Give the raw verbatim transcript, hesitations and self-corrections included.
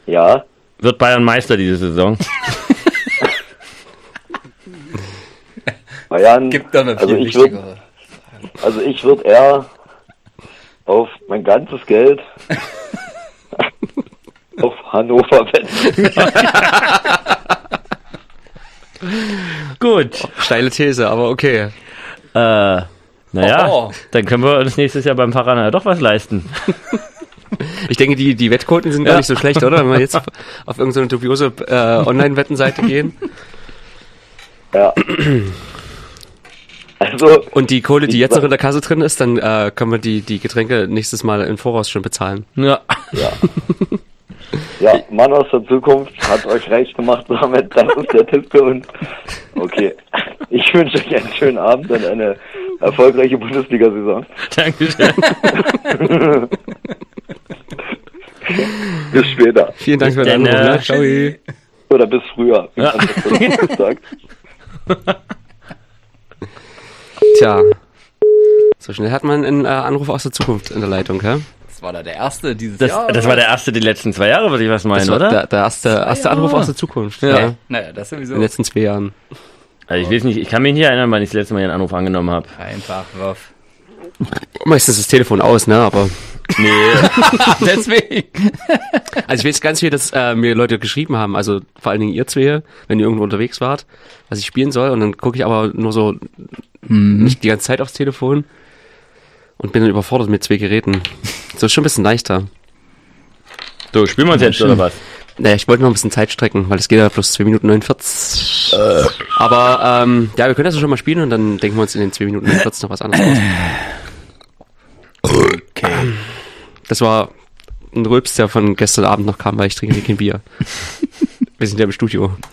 Ja. Wird Bayern Meister diese Saison? Bayern, Gibt da eine also viel ich würde wichtigere. also ich würde eher auf mein ganzes Geld auf Hannover wetten. Gut. Steile These, aber okay. Äh, naja, Oh, oh. dann können wir uns nächstes Jahr beim Parana doch was leisten. Ich denke, die, die Wettquoten sind gar nicht so schlecht, oder? Wenn wir jetzt auf irgendeine dubiose äh, Online-Wettenseite gehen. Ja. Also, Und die Kohle, die Ich jetzt wa- noch in der Kasse drin ist, dann äh, können wir die, die Getränke nächstes Mal im Voraus schon bezahlen. Ja. ja, Mann aus der Zukunft hat euch reich gemacht damit, das ist der Tipp für uns. Okay, ich wünsche euch einen schönen Abend und eine erfolgreiche Bundesliga-Saison. Dankeschön. Bis später. Vielen Dank Bis für den dann, Anruf. äh, Ne? Ciao. Oder bis früher, wie Ja. man das so sagt. Tja. So schnell hat man einen äh, Anruf aus der Zukunft in der Leitung, hä? Das war da der erste dieses Das, Jahr. das war der erste die letzten zwei Jahre, würde ich was meinen, Das war oder? der, der erste, erste Jahre. Anruf aus der Zukunft. Ja. Ja. Naja, das sowieso. In den letzten zwei Jahren. Also ich weiß nicht, ich kann mich nicht erinnern, wann ich das letzte Mal einen Anruf angenommen habe. Einfach wirf. Meistens ist das Telefon aus, ne? Aber Nee. Deswegen. also ich weiß ganz viel, dass äh, mir Leute geschrieben haben, also vor allen Dingen ihr zwei, wenn ihr irgendwo unterwegs wart, was ich spielen soll. Und dann gucke ich aber nur so nicht die ganze Zeit aufs Telefon und bin dann überfordert mit zwei Geräten. So ist schon ein bisschen leichter. So, spielen wir uns jetzt, oder was? Naja, ich wollte noch ein bisschen Zeit strecken, weil es geht ja bloß zwei Minuten neunundvierzig. Aber ähm, ja, wir können das schon mal spielen und dann denken wir uns in den zwei Minuten neunundvierzig noch was anderes aus. Okay. Das war ein Rülps, der von gestern Abend noch kam, weil ich trinke kein Bier. Wir sind ja im Studio.